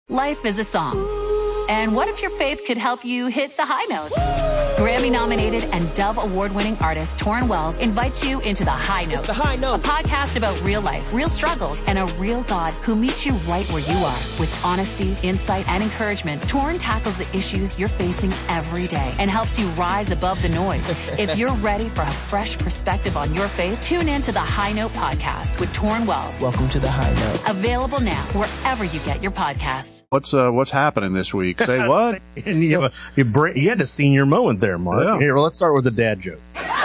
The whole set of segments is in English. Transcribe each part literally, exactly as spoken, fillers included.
Life is a song. And what if your faith could help you hit the high notes? Grammy-nominated and Dove Award-winning artist Torrin Wells invites you into The High Note. It's The High Note. A podcast about real life, real struggles, and a real God who meets you right where you are. With honesty, insight, and encouragement, Torrin tackles the issues you're facing every day and helps you rise above the noise. If you're ready for a fresh perspective on your faith, tune in to The High Note podcast with Torrin Wells. Welcome to The High Note. Available now wherever you get your podcasts. What's uh, what's happening this week? Say what? you, have a, you, br- you had a senior moment there, Mark. Yeah. Here, well, let's start with the dad joke.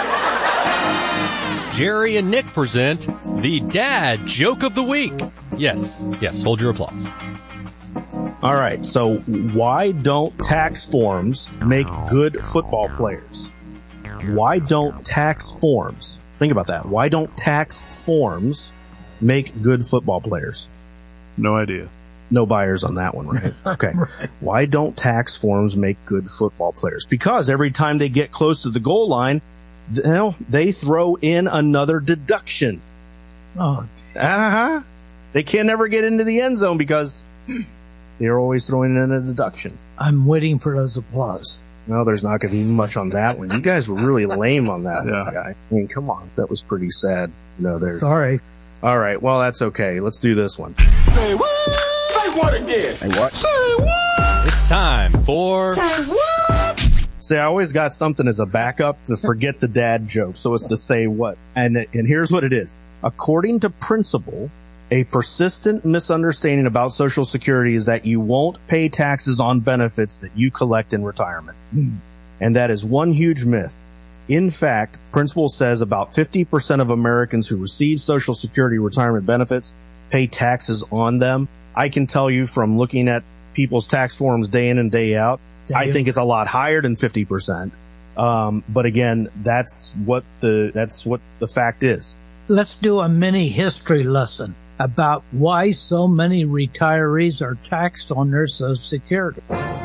Jerry and Nick present the dad joke of the week. Yes, yes, hold your applause. All right, so why don't tax forms make good football players? Why don't tax forms, think about that, why don't tax forms make good football players? No idea. No buyers on that one, right? Okay. Right. Why don't tax forms make good football players? Because every time they get close to the goal line, you know, they throw in another deduction. Oh. Uh-huh. They can never get into the end zone because they're always throwing in a deduction. I'm waiting for those applause. No, there's not going to be much on that one. You guys were really lame on that yeah. one, guy. I mean, come on. That was pretty sad. No, there's... Sorry. All right. Well, that's okay. Let's do this one. Say what? Say what again? Hey, what? Say what? It's time for... Say what? See, I always got something as a backup to forget the dad joke, so it's to say what. And and here's what it is. According to principle, a persistent misunderstanding about Social Security is that you won't pay taxes on benefits that you collect in retirement. Mm. And that is one huge myth. In fact, principle says about fifty percent of Americans who receive Social Security retirement benefits pay taxes on them. I can tell you from looking at people's tax forms day in and day out, Damn. I think it's a lot higher than fifty percent. Um, but again, that's what the, that's what the fact is. Let's do a mini history lesson about why so many retirees are taxed on their Social Security.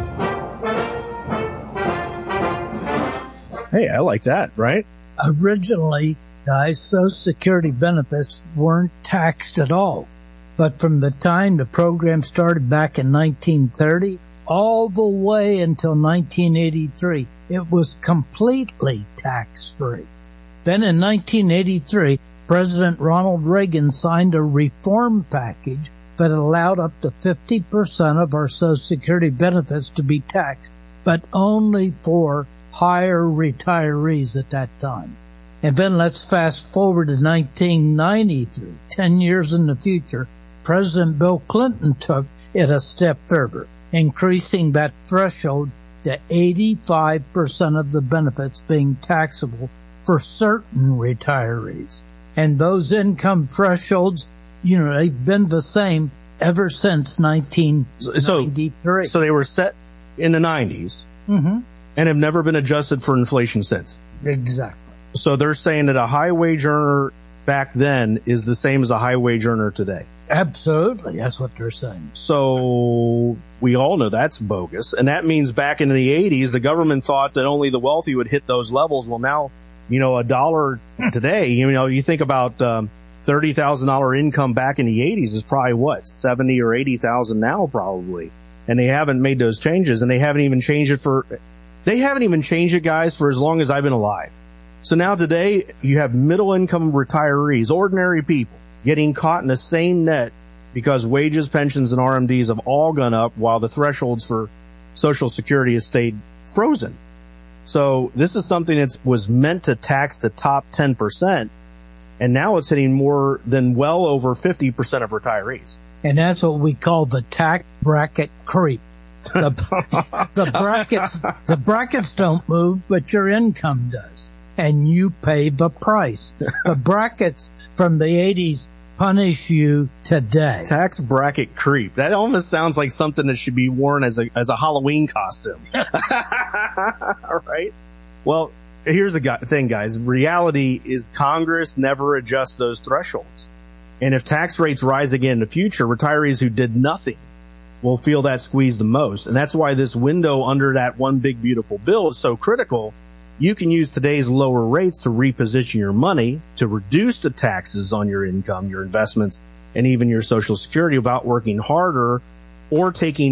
Hey, I like that, right? Originally, guys, Social Security benefits weren't taxed at all. But from the time the program started back in nineteen thirty, all the way until nineteen eighty-three, it was completely tax-free. Then in nineteen eighty-three, President Ronald Reagan signed a reform package that allowed up to fifty percent of our Social Security benefits to be taxed, but only for higher retirees at that time. And then let's fast forward to nineteen ninety-three, ten years in the future. President Bill Clinton took it a step further, increasing that threshold to eighty-five percent of the benefits being taxable for certain retirees. And those income thresholds, you know, they've been the same ever since nineteen ninety-three. So, so they were set in the nineties Mm-hmm. and have never been adjusted for inflation since. Exactly. So they're saying that a high wage earner back then is the same as a high wage earner today. Absolutely. That's what they're saying. So we all know that's bogus. And that means back in the eighties, the government thought that only the wealthy would hit those levels. Well, now, you know, a dollar today, you know, you think about um, thirty thousand dollars income back in the eighties is probably what, seventy or eighty thousand now probably. And they haven't made those changes, and they haven't even changed it for, they haven't even changed it, guys, for as long as I've been alive. So now today you have middle income retirees, ordinary people, getting caught in the same net because wages, pensions, and R M Ds have all gone up while the thresholds for Social Security has stayed frozen. So this is something that was meant to tax the top ten percent, and now it's hitting more than well over fifty percent of retirees. And that's what we call the tax bracket creep. The, the brackets, the brackets don't move, but your income does. And you pay the price. The brackets from the eighties punish you today. Tax bracket creep. That almost sounds like something that should be worn as a as a Halloween costume. All right. Well, here's the thing, guys. Reality is Congress never adjusts those thresholds. And if tax rates rise again in the future, retirees who did nothing will feel that squeeze the most. And that's why this window under that one big beautiful bill is so critical. You can use today's lower rates to reposition your money, to reduce the taxes on your income, your investments, and even your Social Security without working harder or taking